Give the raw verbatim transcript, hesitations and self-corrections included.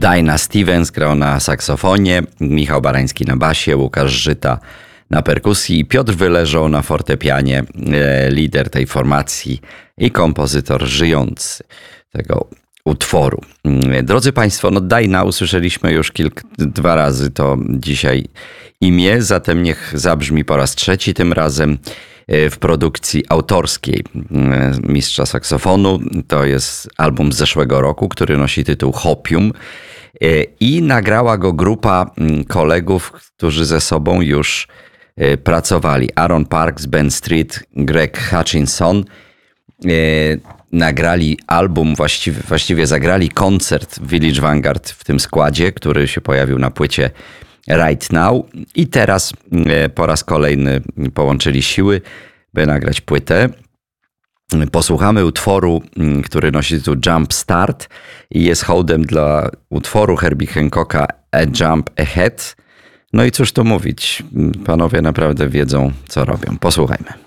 Dinah Stevens grał na saksofonie, Michał Barański na basie, Łukasz Żyta na perkusji i Piotr Wyleżał na fortepianie, lider tej formacji i kompozytor żyjący tego utworu. Drodzy Państwo, no Dinah usłyszeliśmy już kilk, dwa razy to dzisiaj imię, zatem niech zabrzmi po raz trzeci, tym razem w produkcji autorskiej mistrza saksofonu. To jest album z zeszłego roku, który nosi tytuł Hopium i nagrała go grupa kolegów, którzy ze sobą już pracowali. Aaron Parks, Ben Street, Greg Hutchinson nagrali album, właściwie, właściwie zagrali koncert Village Vanguard w tym składzie, który się pojawił na płycie Right Now i teraz po raz kolejny połączyli siły, by nagrać płytę. Posłuchamy utworu, który nosi tytuł Jump Start i jest hołdem dla utworu Herbie Hancocka A Jump Ahead. No i cóż tu mówić, panowie naprawdę wiedzą, co robią. Posłuchajmy.